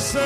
você.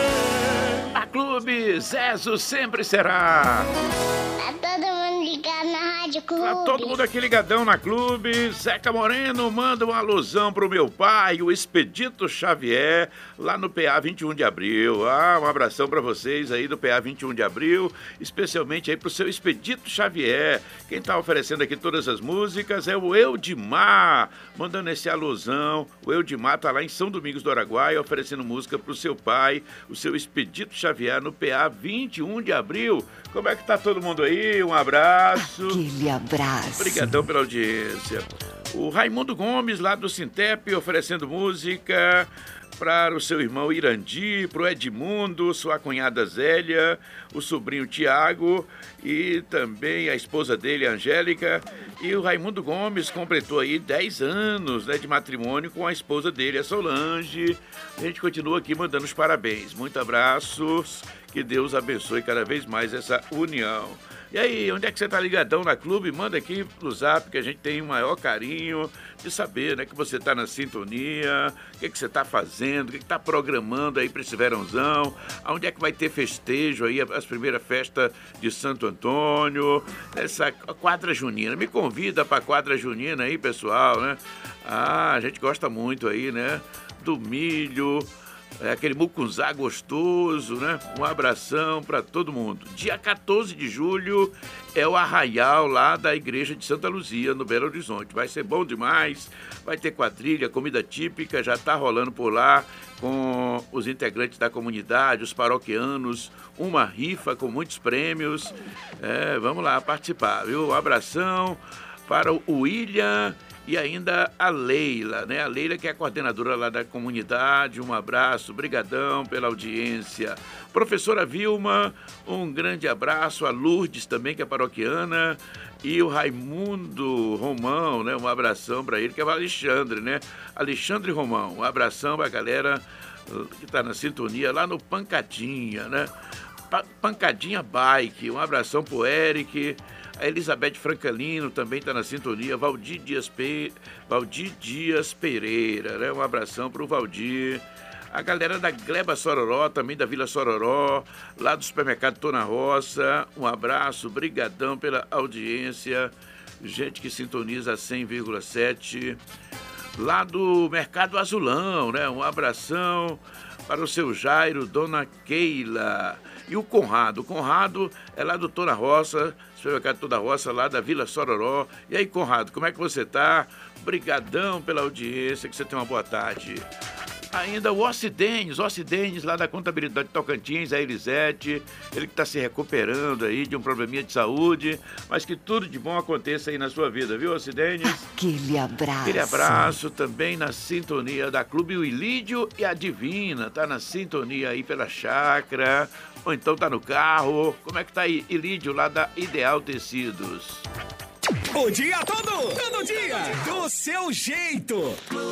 A Clube Zezo sempre será. Tá todo mundo ligado na Rádio Clube. Tá todo mundo aqui ligadão na Clube. Zeca Moreno manda uma alusão pro meu pai, o Expedito Xavier, lá no PA 21 de Abril. Um abração pra vocês aí do PA 21 de Abril, especialmente aí pro seu Expedito Xavier. Quem tá oferecendo aqui todas as músicas é o Eudimar, mandando esse alusão. O Eudimar tá lá em São Domingos do Araguaia, oferecendo música pro seu pai, o seu Expedito Xavier, no PA 21 de Abril. Como é que tá todo mundo aí? Um abraço. Aquele abraço. Obrigadão pela audiência. O Raimundo Gomes, lá do Sintep, oferecendo música para o seu irmão Irandi, para o Edmundo, sua cunhada Zélia, o sobrinho Tiago e também a esposa dele, Angélica. E o Raimundo Gomes completou aí 10 anos, né, de matrimônio com a esposa dele, a Solange. A gente continua aqui mandando os parabéns. Muitos abraços, que Deus abençoe cada vez mais essa união. E aí, onde é que você tá ligadão na Clube? Manda aqui no Zap, que a gente tem o maior carinho de saber, né, que você tá na sintonia, o que você tá fazendo, o que tá programando aí para esse verãozão, aonde é que vai ter festejo aí, as primeiras festas de Santo Antônio, essa quadra junina. Me convida pra quadra junina aí, pessoal, né? A gente gosta muito aí, né, do milho, aquele mucunzá gostoso, né? Um abração para todo mundo. Dia 14 de julho é o arraial lá da Igreja de Santa Luzia, no Belo Horizonte. Vai ser bom demais, vai ter quadrilha, comida típica, já tá rolando por lá com os integrantes da comunidade, os paroquianos, uma rifa com muitos prêmios. Vamos lá participar, viu? Um abração para o William e ainda a Leila, né? A Leila, que é a coordenadora lá da comunidade. Um abraço, brigadão pela audiência. Professora Vilma, um grande abraço. A Lourdes também, que é paroquiana. E o Raimundo Romão, né? Um abração para ele, que é o Alexandre, né? Alexandre Romão, um abração pra galera que tá na sintonia lá no Pancadinha, né? Pancadinha Bike, um abração pro Eric. A Elizabeth Francalino também está na sintonia. Valdir Dias Pereira, né? Um abração para o Valdir. A galera da Gleba Sororó, também da Vila Sororó, lá do supermercado Tô na Roça. Um abraço, brigadão pela audiência. Gente que sintoniza 100,7. Lá do Mercado Azulão, né? Um abração para o seu Jairo, Dona Keila. E o Conrado. O Conrado é lá do Tô na Roça, supermercado Tô na Roça, lá da Vila Sororó. E aí, Conrado, como é que você tá? Brigadão pela audiência, que você tenha uma boa tarde. Ainda o Ocidênis lá da Contabilidade de Tocantins, a Elisete, ele que está se recuperando aí de um probleminha de saúde, mas que tudo de bom aconteça aí na sua vida, viu, Ocidênis? Aquele abraço. Aquele abraço também na sintonia da Clube, o Ilídio e a Divina, tá na sintonia aí pela chácara, ou então tá no carro. Como é que tá aí, Ilídio, lá da Ideal Tecidos? O dia todo dia, do seu jeito.